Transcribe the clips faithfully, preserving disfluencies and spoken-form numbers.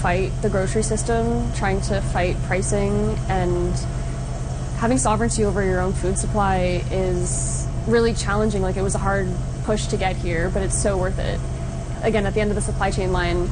fight the grocery system, trying to fight pricing, and having sovereignty over your own food supply is really challenging. Like, it was a hard push to get here, but it's so worth it. Again, at the end of the supply chain line,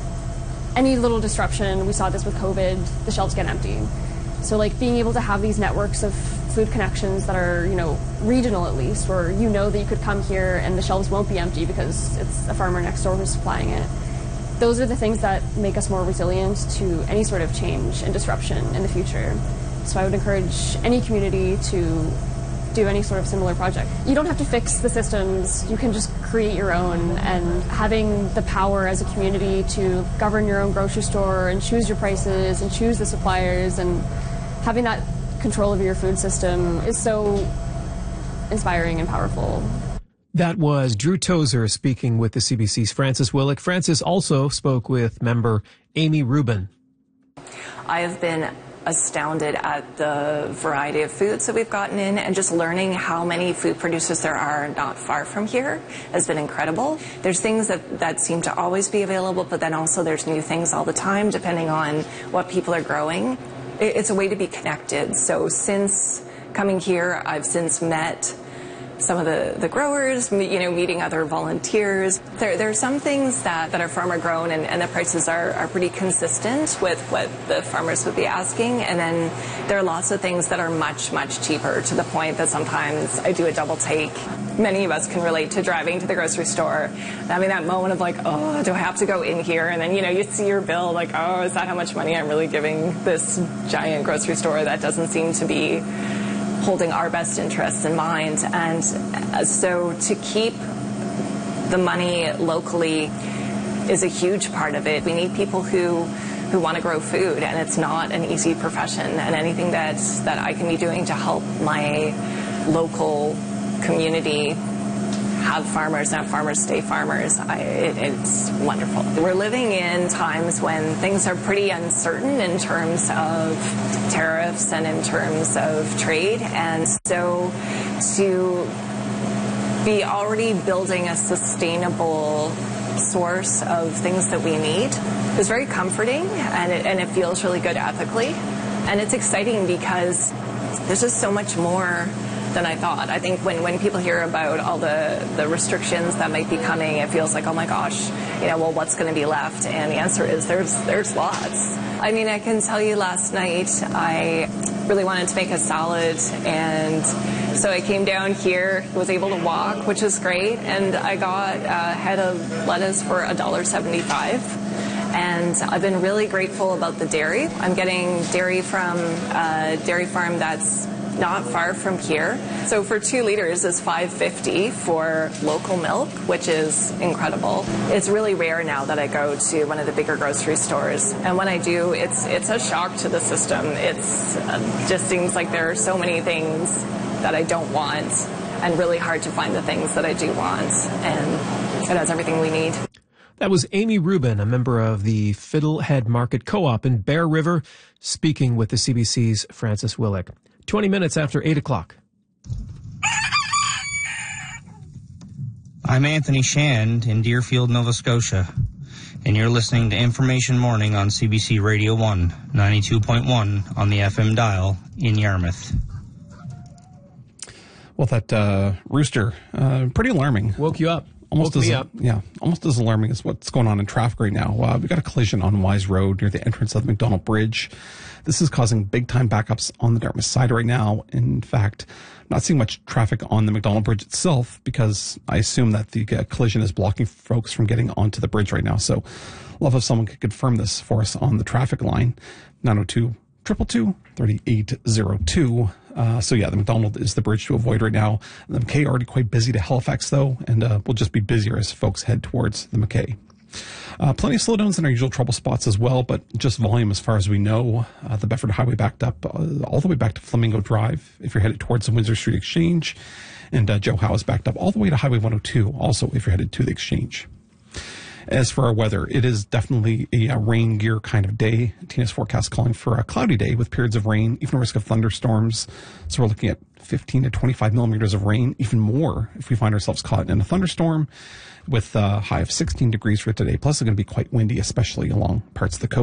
any little disruption, we saw this with COVID, the shelves get empty. So like being able to have these networks of food connections that are, you know, regional at least, where you know that you could come here and the shelves won't be empty because it's a farmer next door who's supplying it. Those are the things that make us more resilient to any sort of change and disruption in the future. So I would encourage any community to do any sort of similar project. You don't have to fix the systems, you can just create your own, and having the power as a community to govern your own grocery store and choose your prices and choose the suppliers, and having that control over your food system is so inspiring and powerful. That was Drew Tozer speaking with the C B C's Frances Willick. Frances also spoke with member Amy Rubin. I have been astounded at the variety of foods that we've gotten in, and just learning how many food producers there are not far from here has been incredible. There's things that, that seem to always be available, but then also there's new things all the time depending on what people are growing. It's a way to be connected. So since coming here, I've since met some of the, the growers, you know, meeting other volunteers. There, there are some things that, that are farmer grown, and, and the prices are, are pretty consistent with what the farmers would be asking. And then there are lots of things that are much, much cheaper, to the point that sometimes I do a double take. Many of us can relate to driving to the grocery store, having that moment of like, oh, do I have to go in here? And then, you know, you see your bill like, oh, is that how much money I'm really giving this giant grocery store that doesn't seem to be holding our best interests in mind? And so to keep the money locally is a huge part of it. We need people who who want to grow food, and it's not an easy profession, and anything that that I can be doing to help my local community have farmers and have farmers stay farmers, I, it, it's wonderful. We're living in times when things are pretty uncertain in terms of tariffs and in terms of trade, and so to be already building a sustainable source of things that we need is very comforting, and it, and it feels really good ethically. And it's exciting because there's just so much more than I thought. I think when, when people hear about all the, the restrictions that might be coming, it feels like, oh my gosh, you know, well, what's going to be left? And the answer is there's, there's lots. I mean, I can tell you last night I really wanted to make a salad, and so I came down here, was able to walk, which is great, and I got a head of lettuce for one dollar seventy-five. And I've been really grateful about the dairy. I'm getting dairy from a dairy farm that's not far from here. So for two liters is five fifty for local milk, which is incredible. It's really rare now that I go to one of the bigger grocery stores, and when I do, it's it's a shock to the system. It's uh, just seems like there are so many things that I don't want, and really hard to find the things that I do want, and it has everything we need. That was Amy Rubin, a member of the Fiddlehead Market Co-op in Bear River, speaking with the C B C's Frances Willick. twenty minutes after eight o'clock. I'm Anthony Shand in Deerfield, Nova Scotia, and you're listening to Information Morning on C B C Radio one, ninety-two point one on the F M dial in Yarmouth. Well, that uh, rooster, uh, pretty alarming. Woke you up. Almost Woke as, me up. Yeah, almost as alarming as what's going on in traffic right now. Uh, we got a collision on Wise Road near the entrance of the McDonald Bridge. This is causing big-time backups on the Dartmouth side right now. In fact, not seeing much traffic on the McDonald Bridge itself, because I assume that the uh, collision is blocking folks from getting onto the bridge right now. So, love if someone could confirm this for us on the traffic line, nine oh two, two two two, three eight oh two. Uh, so yeah, the McDonald is the bridge to avoid right now. The McKay already quite busy to Halifax though, and uh, will just be busier as folks head towards the McKay. Uh, plenty of slowdowns in our usual trouble spots as well, but just volume as far as we know. Uh, the Bedford Highway backed up uh, all the way back to Flamingo Drive if you're headed towards the Windsor Street Exchange, and uh, Joe Howe is backed up all the way to Highway one oh two also if you're headed to the Exchange. As for our weather, it is definitely a, a rain gear kind of day. T N S forecast calling for a cloudy day with periods of rain, even a risk of thunderstorms. So we're looking at fifteen to twenty-five millimeters of rain, even more if we find ourselves caught in a thunderstorm, with a high of sixteen degrees for today. Plus, it's going to be quite windy, especially along parts of the coast.